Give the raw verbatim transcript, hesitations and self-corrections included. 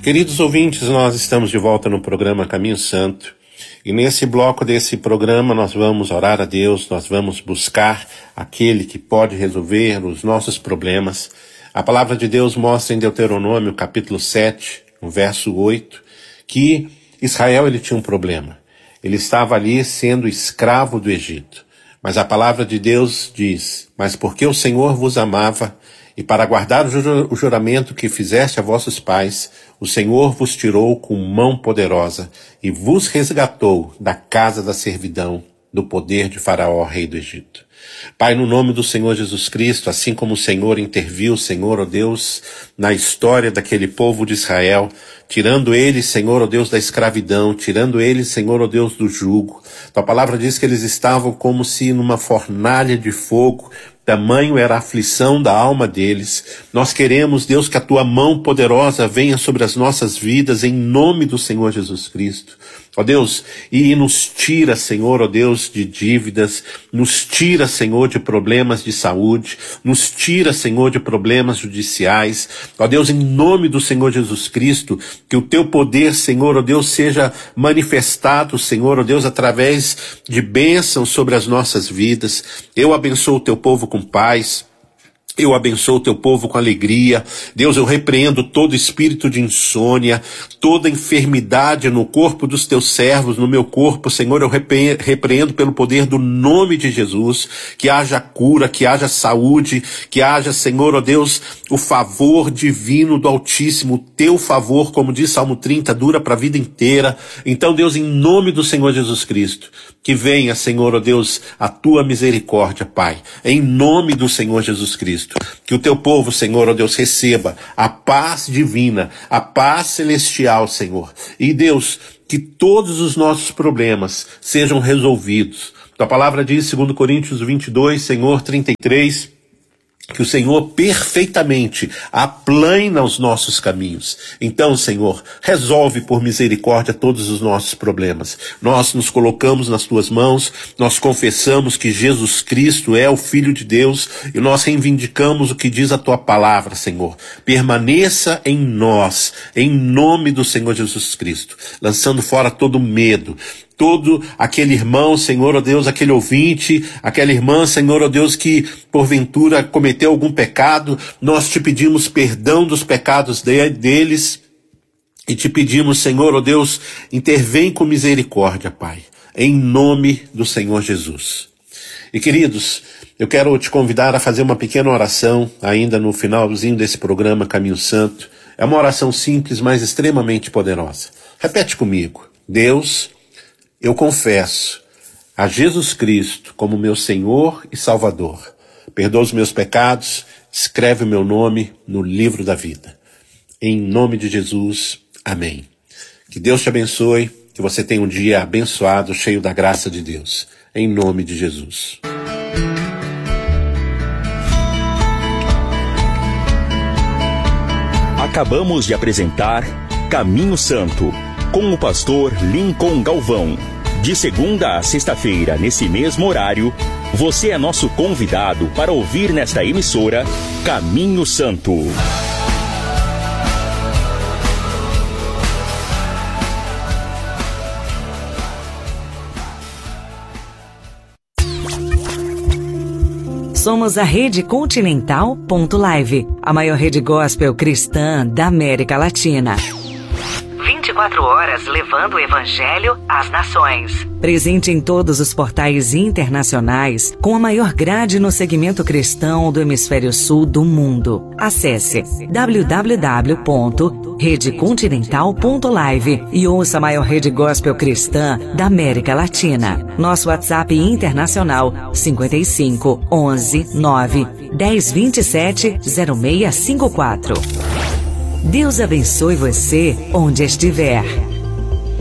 Queridos ouvintes, nós estamos de volta no programa Caminho Santo e nesse bloco desse programa nós vamos orar a Deus, nós vamos buscar aquele que pode resolver os nossos problemas. A palavra de Deus mostra em Deuteronômio capítulo sete, no verso oito, que Israel ele tinha um problema. Ele estava ali sendo escravo do Egito. Mas a palavra de Deus diz, mas porque o Senhor vos amava, e para guardar o juramento que fizeste a vossos pais, o Senhor vos tirou com mão poderosa e vos resgatou da casa da servidão, do poder de Faraó, rei do Egito. Pai, no nome do Senhor Jesus Cristo, assim como o Senhor interviu, Senhor, ó Deus, na história daquele povo de Israel, tirando eles, Senhor, ó Deus, da escravidão, tirando eles, Senhor, ó Deus, do jugo. Tua palavra diz que eles estavam como se numa fornalha de fogo, tamanho era a aflição da alma deles. Nós queremos, Deus, que a tua mão poderosa venha sobre as nossas vidas, em nome do Senhor Jesus Cristo. Ó Deus, e nos tira, Senhor, ó Deus, de dívidas, nos tira, Senhor, de problemas de saúde, nos tira, Senhor, de problemas judiciais. Ó Deus, em nome do Senhor Jesus Cristo, que o teu poder, Senhor, ó Deus, seja manifestado, Senhor, ó Deus, através de bênçãos sobre as nossas vidas. Eu abençoo o teu povo com paz. Eu abençoo o teu povo com alegria. Deus, eu repreendo todo espírito de insônia, toda enfermidade no corpo dos teus servos, no meu corpo, Senhor, eu repreendo pelo poder do nome de Jesus, que haja cura, que haja saúde, que haja, Senhor, ó Deus, o favor divino do Altíssimo, o teu favor, como diz Salmo trinta, dura para a vida inteira. Então, Deus, em nome do Senhor Jesus Cristo, que venha, Senhor, ó Deus, a tua misericórdia, Pai, em nome do Senhor Jesus Cristo. Que o teu povo, Senhor, ó Deus, receba a paz divina, a paz celestial, Senhor. E Deus, que todos os nossos problemas sejam resolvidos. Tua palavra diz, segundo Coríntios vinte e dois, Senhor, trinta e três, que o Senhor perfeitamente aplana os nossos caminhos. Então, Senhor, resolve por misericórdia todos os nossos problemas. Nós nos colocamos nas tuas mãos, nós confessamos que Jesus Cristo é o Filho de Deus e nós reivindicamos o que diz a tua palavra, Senhor. Permaneça em nós, em nome do Senhor Jesus Cristo, lançando fora todo medo, todo aquele irmão, Senhor, ó Deus, aquele ouvinte, aquela irmã, Senhor, ó Deus, que porventura cometeu algum pecado, nós te pedimos perdão dos pecados de, deles e te pedimos, Senhor, ó Deus, intervém com misericórdia, Pai, em nome do Senhor Jesus. E queridos, eu quero te convidar a fazer uma pequena oração ainda no finalzinho desse programa Caminho Santo. É uma oração simples, mas extremamente poderosa. Repete comigo. Deus, eu confesso a Jesus Cristo como meu Senhor e Salvador. Perdoa os meus pecados, escreve o meu nome no livro da vida. Em nome de Jesus, amém. Que Deus te abençoe, que você tenha um dia abençoado, cheio da graça de Deus. Em nome de Jesus. Acabamos de apresentar Caminho Santo, com o pastor Lincoln Galvão. De segunda a sexta-feira, nesse mesmo horário, você é nosso convidado para ouvir nesta emissora Caminho Santo. Somos a Rede Continental ponto live, a maior rede gospel cristã da América Latina. vinte e quatro horas levando o Evangelho às nações. Presente em todos os portais internacionais, com a maior grade no segmento cristão do hemisfério sul do mundo. Acesse w w w ponto rede continental ponto live e ouça a maior rede gospel cristã da América Latina. Nosso WhatsApp internacional cinco cinco, onze, nove, dez, vinte e sete, zero seis cinco quatro. Deus abençoe você onde estiver.